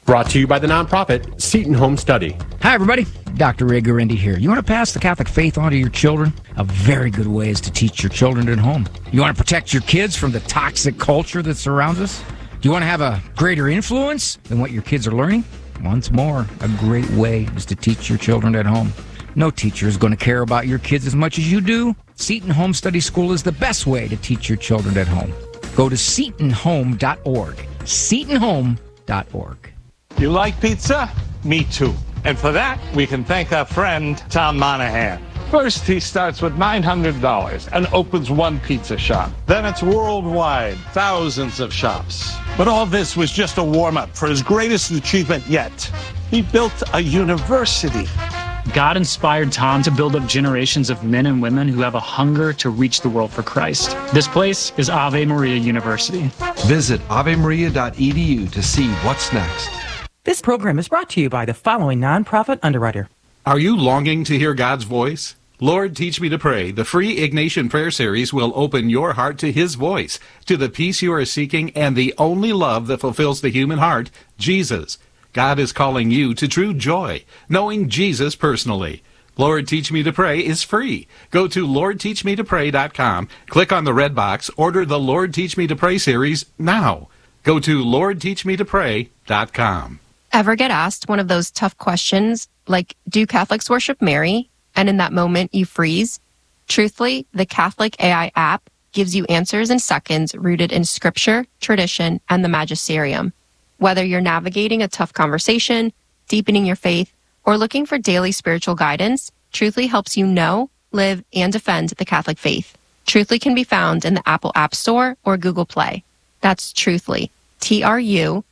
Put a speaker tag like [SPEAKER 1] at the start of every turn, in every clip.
[SPEAKER 1] Brought to you by the nonprofit Seton Home Study.
[SPEAKER 2] Hi, everybody. Dr. Ray Guarendi here. You want to pass the Catholic faith on to your children? A very good way is to teach your children at home. You want to protect your kids from the toxic culture that surrounds us? Do you want to have a greater influence than what your kids are learning? Once more, a great way is to teach your children at home. No teacher is going to care about your kids as much as you do. Seton Home Study School is the best way to teach your children at home. Go to setonhome.org. setonhome.org.
[SPEAKER 3] You like pizza? Me too. And for that, we can thank our friend, Tom Monahan. First, he starts with $900 and opens one pizza shop. Then it's worldwide, thousands of shops. But all this was just a warm-up for his greatest achievement yet. He built a university.
[SPEAKER 4] God inspired Tom to build up generations of men and women who have a hunger to reach the world for Christ. This place is Ave Maria University.
[SPEAKER 5] Visit avemaria.edu to see what's next.
[SPEAKER 6] This program is brought to you by the following nonprofit underwriter.
[SPEAKER 7] Are you longing to hear God's voice? Lord, Teach Me to Pray, the free Ignatian Prayer Series will open your heart to His voice, to the peace you are seeking, and the only love that fulfills the human heart, Jesus. God is calling you to true joy, knowing Jesus personally. Lord, Teach Me to Pray is free. Go to LordTeachMeToPray.com, click on the red box, order the Lord, Teach Me to Pray series now. Go to LordTeachMeToPray.com.
[SPEAKER 8] Ever get asked one of those tough questions, like, do Catholics worship Mary? And in that moment, you freeze? Truthfully, the Catholic AI app gives you answers in seconds rooted in scripture, tradition, and the magisterium. Whether you're navigating a tough conversation, deepening your faith, or looking for daily spiritual guidance, Truthfully helps you know, live, and defend the Catholic faith. Truthfully can be found in the Apple App Store or Google Play. That's Truthfully, Truthly.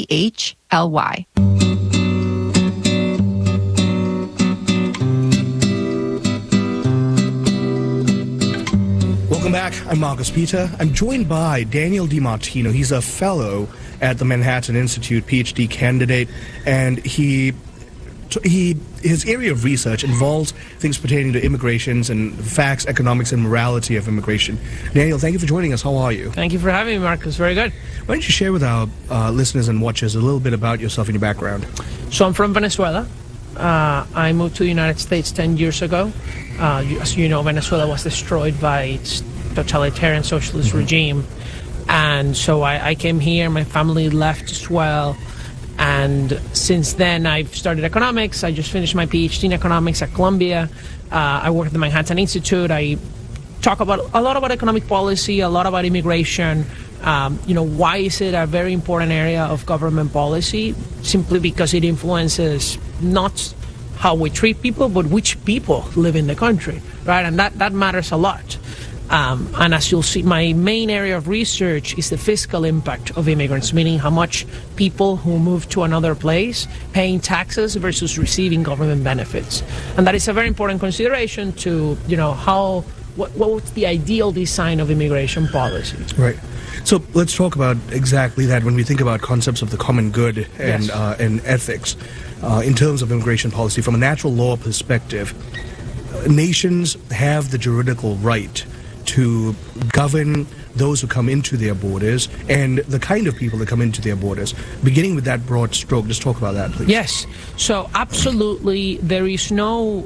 [SPEAKER 9] Welcome back. I'm Marcus Peter. I'm joined by Daniel DiMartino. He's a fellow at the Manhattan Institute, PhD candidate, and his area of research involves things pertaining to immigrations and facts, economics, and morality of immigration. Daniel, thank you for joining us. How are you?
[SPEAKER 10] Thank you for having me, Marcus. Very good.
[SPEAKER 9] Why don't you share with our listeners and watchers a little bit about yourself and your background?
[SPEAKER 10] So I'm from Venezuela. I moved to the United States 10 years ago. As you know, Venezuela was destroyed by its totalitarian socialist regime. And so I came here. My family left as well. And since then, I've studied economics. I just finished my PhD in economics at Columbia. I work at the Manhattan Institute. I talk about a lot about economic policy, a lot about immigration. Why is it a very important area of government policy? Simply because it influences not how we treat people, but which people live in the country, right? And that matters a lot. And as you'll see, my main area of research is the fiscal impact of immigrants, meaning how much people who move to another place paying taxes versus receiving government benefits. And that is a very important consideration to, what's the ideal design of immigration policy.
[SPEAKER 9] Right. So let's talk about exactly that when we think about concepts of the common good and,
[SPEAKER 10] Yes.
[SPEAKER 9] And ethics in terms of immigration policy. From a natural law perspective, nations have the juridical right to govern those who come into their borders and the kind of people that come into their borders. Beginning with that broad stroke, just talk about that, please.
[SPEAKER 10] Yes. So absolutely, there is no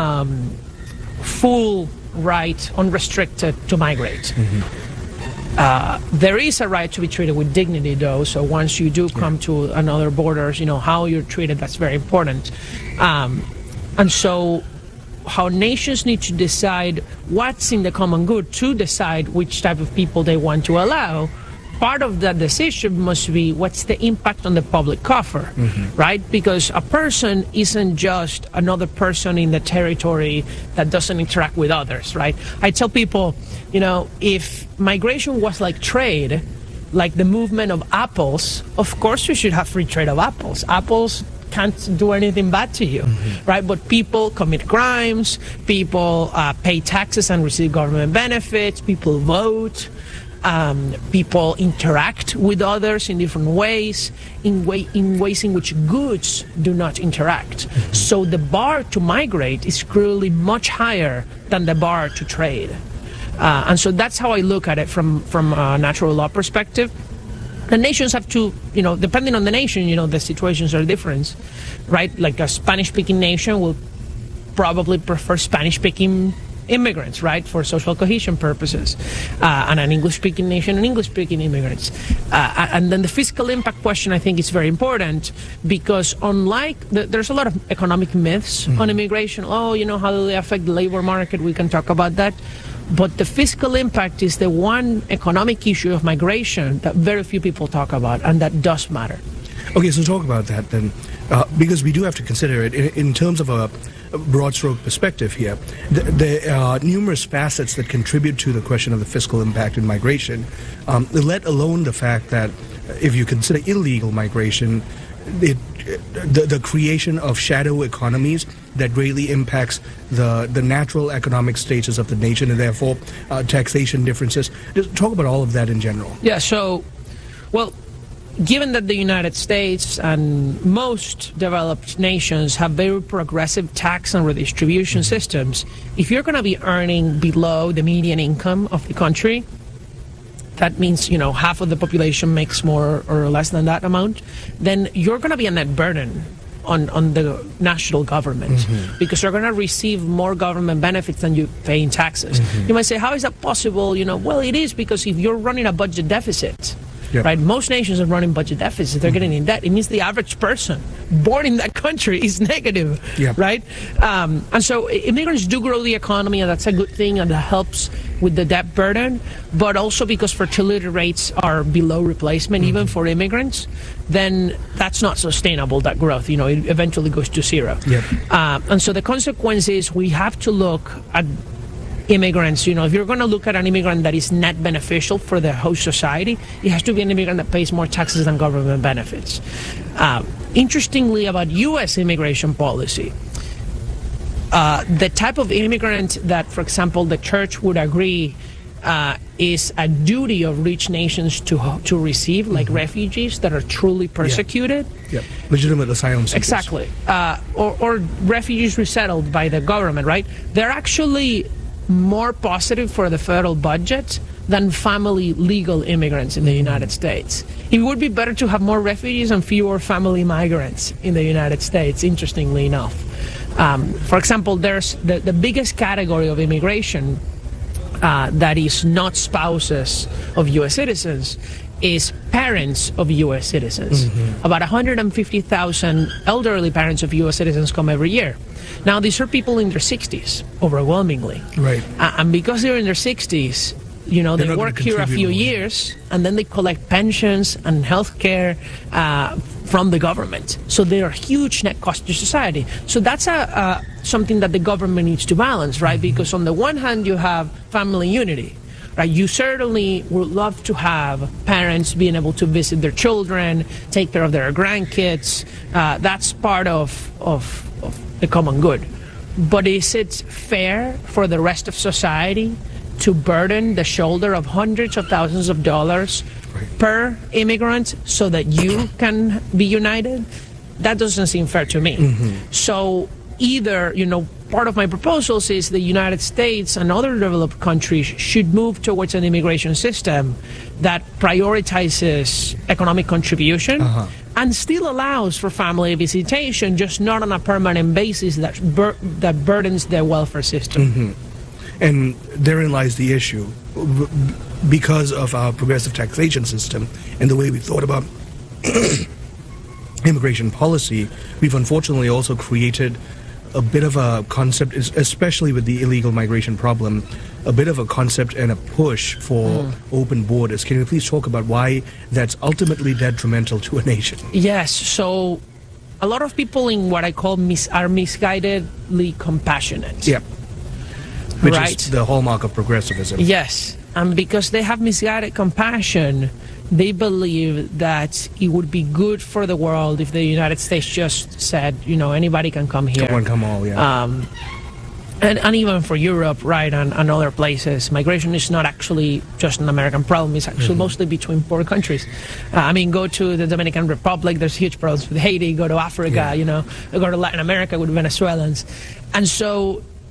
[SPEAKER 10] full right, unrestricted, to migrate. There is a right to be treated with dignity, though. So once you do come to another borders, how you're treated, that's very important. And so how nations need to decide what's in the common good to decide which type of people they want to allow. Part of that decision must be what's the impact on the public coffer, right? Because a person isn't just another person in the territory that doesn't interact with others, right? I tell people, if migration was like trade, like the movement of apples, of course we should have free trade of apples. Apples can't do anything bad to you, right? But people commit crimes, people pay taxes and receive government benefits, people vote, people interact with others in different ways, in ways in which goods do not interact. So the bar to migrate is clearly much higher than the bar to trade. And so that's how I look at it from a natural law perspective. The nations have to, depending on the nation, the situations are different, right? Like a Spanish-speaking nation will probably prefer Spanish-speaking immigrants, right, for social cohesion purposes, and an English-speaking nation and English-speaking immigrants. And then the fiscal impact question, I think, is very important because there's a lot of economic myths on immigration. Oh, how do they affect the labor market? We can talk about that. But the fiscal impact is the one economic issue of migration that very few people talk about, and that does matter.
[SPEAKER 9] Okay, so talk about that then, because we do have to consider it in terms of a broad stroke perspective here. There are numerous facets that contribute to the question of the fiscal impact in migration, let alone the fact that if you consider illegal migration, the creation of shadow economies that greatly impacts the natural economic status of the nation and therefore taxation differences. Just talk about all of that in general.
[SPEAKER 10] Yeah, so, well, given that the United States and most developed nations have very progressive tax and redistribution systems, if you're going to be earning below the median income of the country, that means, half of the population makes more or less than that amount, then you're going to be a net burden on the national government because you're going to receive more government benefits than you pay in taxes. You might say, how is that possible? Well, it is because if you're running a budget deficit, right? Most nations are running budget deficits. They're getting in debt. It means the average person born in that country is negative, right? And so immigrants do grow the economy, and that's a good thing, and that helps with the debt burden. But also because fertility rates are below replacement, even for immigrants, then that's not sustainable, that growth. It eventually goes to zero. And so the consequence is we have to look at immigrants. If you're going to look at an immigrant that is net beneficial for the host society, it has to be an immigrant that pays more taxes than government benefits. Interestingly, about U.S. immigration policy, the type of immigrant that, for example, the church would agree is a duty of rich nations to receive, like refugees that are truly persecuted.
[SPEAKER 9] Legitimate asylum seekers.
[SPEAKER 10] Exactly. Or refugees resettled by the government, right? They're actually more positive for the federal budget than family legal immigrants in the United States. It would be better to have more refugees and fewer family migrants in the United States, interestingly enough. For example, there's the biggest category of immigration that is not spouses of U.S. citizens is parents of U.S. citizens. About 150,000 elderly parents of U.S. citizens come every year. Now, these are people in their 60s, overwhelmingly.
[SPEAKER 9] Right.
[SPEAKER 10] And because they're in their 60s, they work here a few years, and then they collect pensions and health care from the government. So they are huge net cost to society. So that's something that the government needs to balance, right? Because on the one hand, you have family unity. Right, you certainly would love to have parents being able to visit their children, take care of their grandkids. That's part of the common good. But is it fair for the rest of society to burden the shoulder of hundreds of thousands of dollars per immigrant so that you can be united? That doesn't seem fair to me. So either, part of my proposals is the United States and other developed countries should move towards an immigration system that prioritizes economic contribution and still allows for family visitation, just not on a permanent basis that burdens the welfare system.
[SPEAKER 9] And therein lies the issue. Because of our progressive taxation system and the way we thought about immigration policy, we've unfortunately also created a bit of a concept, especially with the illegal migration problem, a bit of a concept and a push for open borders. Can you please talk about why that's ultimately detrimental to a nation?
[SPEAKER 10] Yes, so a lot of people in what I call are misguidedly compassionate.
[SPEAKER 9] Which is the hallmark of progressivism.
[SPEAKER 10] Yes, and because they have misguided compassion, they believe that it would be good for the world if the United States just said, anybody can come here.
[SPEAKER 9] Come on, come all,
[SPEAKER 10] And even for Europe, right, and other places, migration is not actually just an American problem. It's actually mostly between poor countries. Go to the Dominican Republic, there's huge problems with Haiti. Go to Africa, go to Latin America with Venezuelans. And so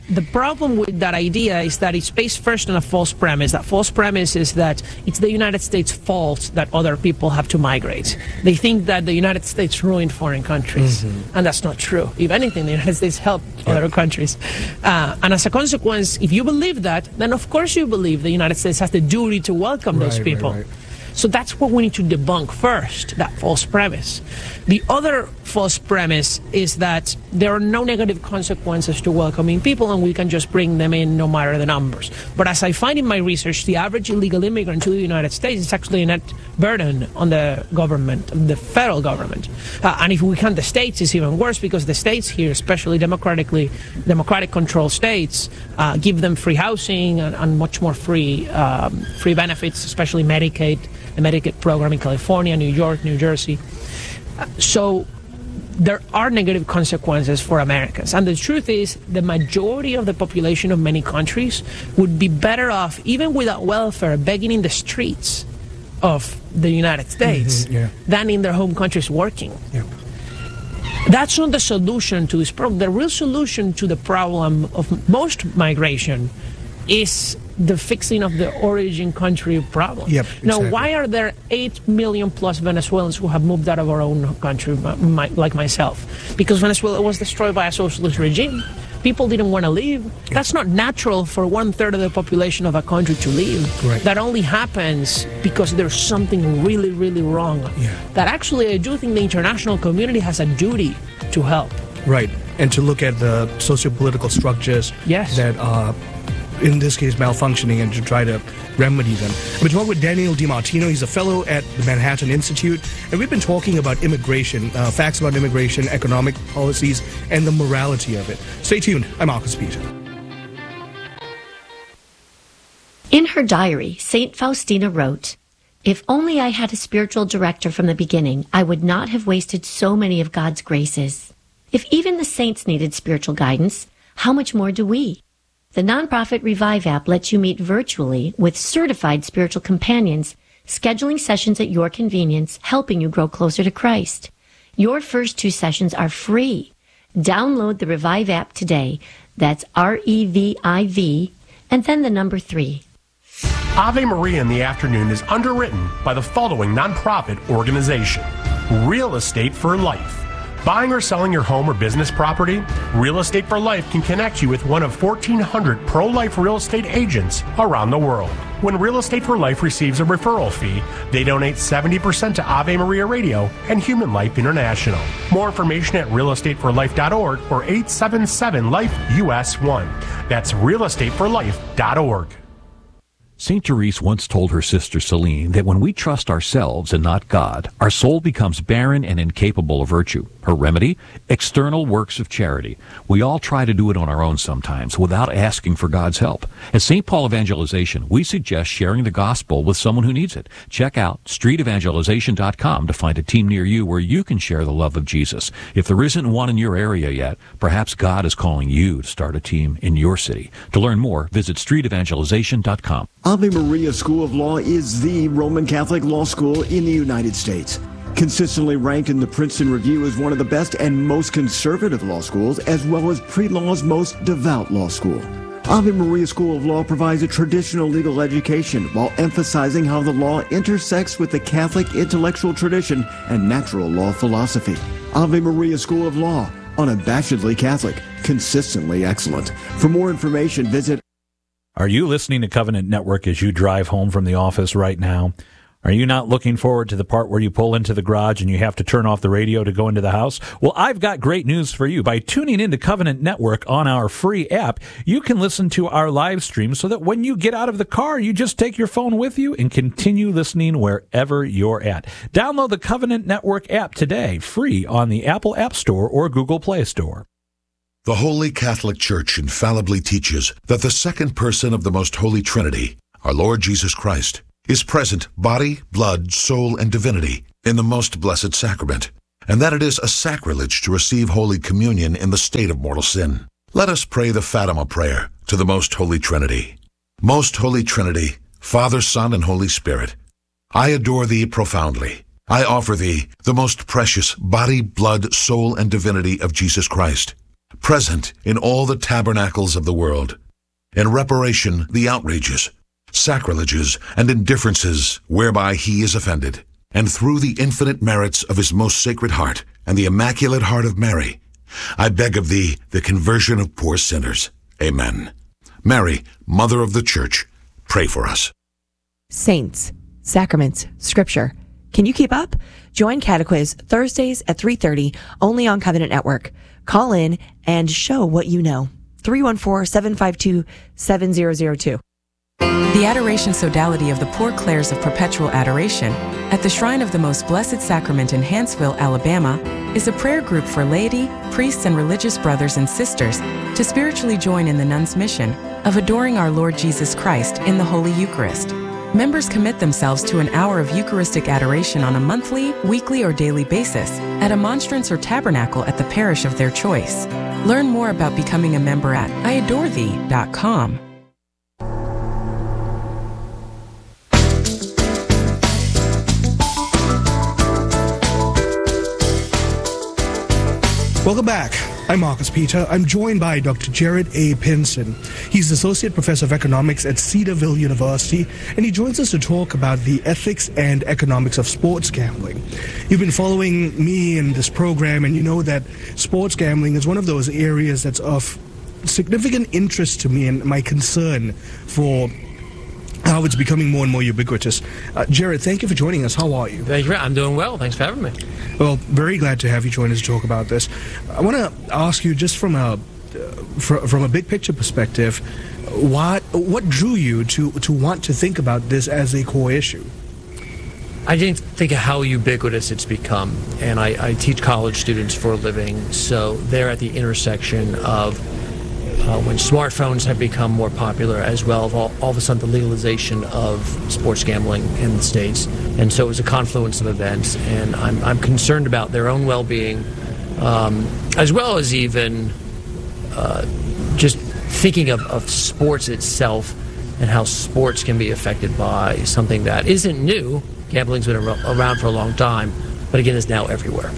[SPEAKER 10] The problem with that idea is that it's based first on a false premise. That false premise is that it's the United States' fault that other people have to migrate. They think that the United States ruined foreign countries, and that's not true. If anything, the United States helped other countries. And as a consequence, if you believe that, then of course you believe the United States has the duty to welcome those people. Right. So that's what we need to debunk first, that false premise. The other false premise is that there are no negative consequences to welcoming people and we can just bring them in no matter the numbers. But as I find in my research, the average illegal immigrant to the United States is actually a net burden on the government, the federal government. And if we count the states, it's even worse because the states here, especially democratic controlled states, give them free housing and much more free benefits, especially Medicaid. The Medicaid program in California, New York, New Jersey. So there are negative consequences for Americans. And the truth is, the majority of the population of many countries would be better off, even without welfare, begging in the streets of the United States than in their home countries working. Yep. That's not the solution to this problem. The real solution to the problem of most migration is the fixing of the origin country problem. Yep, exactly. Now, why are there 8 million plus Venezuelans who have moved out of our own country, like myself? Because Venezuela was destroyed by a socialist regime. People didn't want to leave. Yep. That's not natural for 1/3 of the population of a country to leave. Right. That only happens because there's something really, really wrong. Yeah. That actually, I do think the international community has a duty to help. Right, and to look at the socio-political structures that are, in this case, malfunctioning, and to try to remedy them. We're talking with Daniel DiMartino. He's a fellow at the Manhattan Institute, and we've been talking about immigration, facts about immigration, economic policies, and the morality of it. Stay tuned. I'm Marcus Peter.
[SPEAKER 11] In her diary, St. Faustina wrote, "If only I had a spiritual director from the beginning, I would not have wasted so many of God's graces. If even the saints needed spiritual guidance, how much more do we?" The nonprofit Revive app lets you meet virtually with certified spiritual companions, scheduling sessions at your convenience, helping you grow closer to Christ. Your first 2 sessions are free. Download the Revive app today. That's REVIV, and then the number 3.
[SPEAKER 1] Ave Maria in the Afternoon is underwritten by the following nonprofit organization: Real Estate for Life. Buying or selling your home or business property? Real Estate for Life can connect you with one of 1,400 pro-life real estate agents around the world. When Real Estate for Life receives a referral fee, they donate 70% to Ave Maria Radio and Human Life International. More information at realestateforlife.org or 877-LIFE-US1. That's realestateforlife.org.
[SPEAKER 12] St. Therese once told her sister Celine that when we trust ourselves and not God, our soul becomes barren and incapable of virtue. Her remedy? External works of charity. We all try to do it on our own sometimes without asking for God's help. At St. Paul Evangelization, we suggest sharing the gospel with someone who needs it. Check out streetevangelization.com to find a team near you where you can share the love of Jesus. If there isn't one in your area yet, perhaps God is calling you to start a team in your city. To learn more, visit streetevangelization.com.
[SPEAKER 13] Ave Maria School of Law is the Roman Catholic law school in the United States. Consistently ranked in the Princeton Review as one of the best and most conservative law schools, as well as pre-law's most devout law school. Ave Maria School of Law provides a traditional legal education while emphasizing how the law intersects with the Catholic intellectual tradition and natural law philosophy. Ave Maria School of Law, unabashedly Catholic, consistently excellent. For more information, visit.
[SPEAKER 14] Are you listening to Covenant Network as you drive home from the office right now? Are you not looking forward to the part where you pull into the garage and you have to turn off the radio to go into the house? Well, I've got great news for you. By tuning into Covenant Network on our free app, you can listen to our live stream so that when you get out of the car, you just take your phone with you and continue listening wherever you're at. Download the Covenant Network app today, free on the Apple App Store or Google Play Store.
[SPEAKER 15] The Holy Catholic Church infallibly teaches that the second person of the Most Holy Trinity, our Lord Jesus Christ, is present body, blood, soul, and divinity in the Most Blessed Sacrament, and that it is a sacrilege to receive Holy Communion in the state of mortal sin. Let us pray the Fatima Prayer to the Most Holy Trinity. Most Holy Trinity, Father, Son, and Holy Spirit, I adore Thee profoundly. I offer Thee the most precious body, blood, soul, and divinity of Jesus Christ. present in all the tabernacles of the world. In reparation, the outrages, sacrileges, and indifferences whereby he is offended, and through the infinite merits of his most sacred heart and the immaculate heart of Mary, I beg of thee the conversion of poor sinners. Amen. Mary, Mother of the Church, pray for us.
[SPEAKER 16] Saints, sacraments, scripture. Can you keep up? Join Catequiz Thursdays at 3:30 only on Covenant Network. Call in and show what you know. 314-752-7002.
[SPEAKER 17] The Adoration Sodality of the Poor Clares of Perpetual Adoration at the Shrine of the Most Blessed Sacrament in Hanceville, Alabama, is a prayer group for laity, priests, and religious brothers and sisters to spiritually join in the nuns' mission of adoring our Lord Jesus Christ in the Holy Eucharist. Members commit themselves to an hour of Eucharistic adoration on a monthly, weekly, or daily basis at a monstrance or tabernacle at the parish of their choice. Learn more about becoming a member at iadorethee.com.
[SPEAKER 9] Welcome back. I'm Marcus Peter. I'm joined by Dr. Jared A. Pinson. He's Associate Professor of Economics at Cedarville University, and he joins us to talk about the ethics and economics of sports gambling. You've been following me in this program, and you know that sports gambling is one of those areas that's of significant interest to me and my concern for how it's becoming more and more ubiquitous. Jared, thank you for joining us. How are you?
[SPEAKER 18] Thank you. I'm doing well. Thanks for having me.
[SPEAKER 9] Well, very glad to have you join us to talk about this. I want to ask you, just from a big picture perspective, what drew you to want to think about this as a core issue?
[SPEAKER 18] I didn't think of how ubiquitous it's become, and I teach college students for a living, so they're at the intersection of when smartphones have become more popular, as well as all of a sudden the legalization of sports gambling in the States. And so it was a confluence of events, and I'm concerned about their own well-being, as well as even just thinking of sports itself and how sports can be affected by something that isn't new. Gambling's been around for a long time, but again, it's now everywhere.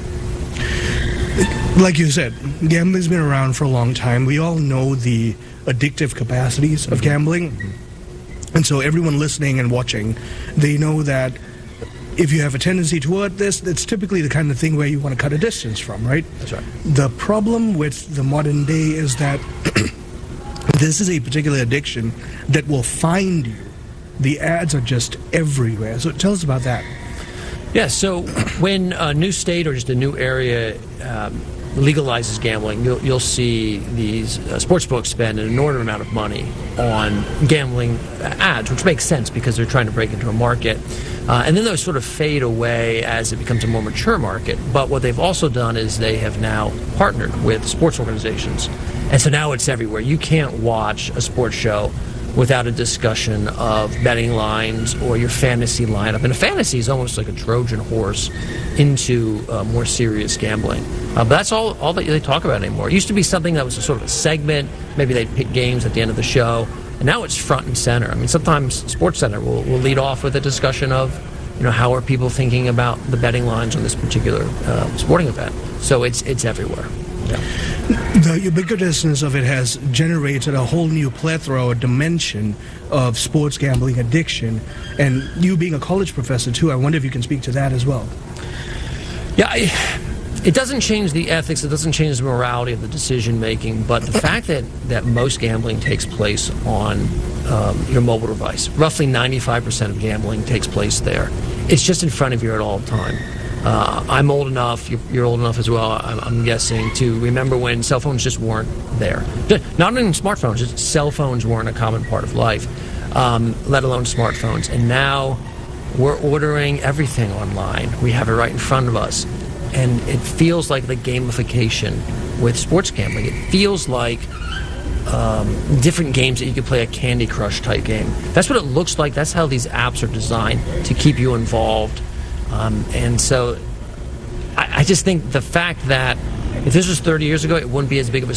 [SPEAKER 9] Like you said, gambling's been around for a long time. We all know the addictive capacities of gambling. And so everyone listening and watching, they know that if you have a tendency toward this, it's typically the kind of thing where you want to cut a distance from, right?
[SPEAKER 18] That's right.
[SPEAKER 9] The problem with the modern day is that this is a particular addiction that will find you. The ads are just everywhere. So tell us about that.
[SPEAKER 18] Yeah, so when a new state or just a new area legalizes gambling, you'll see these sports books spend an inordinate amount of money on gambling ads, which makes sense because they're trying to break into a market. And then those sort of fade away as it becomes a more mature market. But what they've also done is they have now partnered with sports organizations. And so now it's everywhere. You can't watch a sports show without a discussion of betting lines or your fantasy lineup. And a fantasy is almost like a Trojan horse into more serious gambling. But that's all that they talk about anymore. It used to be something that was a sort of a segment. Maybe they'd pick games at the end of the show. And now it's front and center. I mean, sometimes SportsCenter will lead off with a discussion of, how are people thinking about the betting lines on this particular sporting event. So it's everywhere. Yeah.
[SPEAKER 9] The ubiquitousness of it has generated a whole new plethora or dimension of sports gambling addiction. And you being a college professor, too, I wonder if you can speak to that as well.
[SPEAKER 18] Yeah, it doesn't change the ethics, it doesn't change the morality of the decision-making, but the fact that most gambling takes place on your mobile device, roughly 95% of gambling takes place there. It's just in front of you at all time. I'm old enough, you're old enough as well, I'm guessing, to remember when cell phones just weren't there. Not even smartphones, just cell phones weren't a common part of life, let alone smartphones. And now we're ordering everything online. We have it right in front of us. And it feels like the gamification with sports gambling. It feels like different games that you could play, a Candy Crush type game. That's what it looks like. That's how these apps are designed to keep you involved. And so I just think the fact that if this was 30 years ago, it wouldn't be as big of a